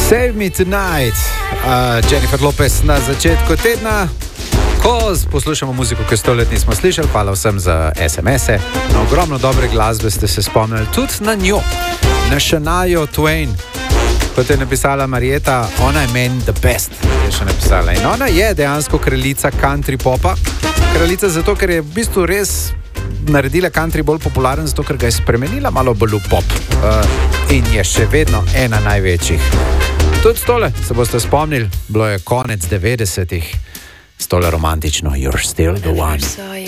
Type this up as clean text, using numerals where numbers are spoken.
Save Me Tonight, Jennifer Lopez na začetku tedna. Ko poslušamo muziko, ki 100 let nismo slišali, hvala vsem za SMS-e. Na ogromno dobre glasbe ste se spomnili, tudi na njo, na Shania Twain. Kot je napisala Marjeta, ona je meni the best, je še napisala. In ona je dejansko kraljica country popa. Kraljica zato, ker je v bistvu res naredila country bolj popularen, zato ker ga je spremenila malo bolj v pop. In je še vedno ena največjih. Tudi tole se boste spomnili, bilo je konec 90-ih. S tole romantično You're Still the One.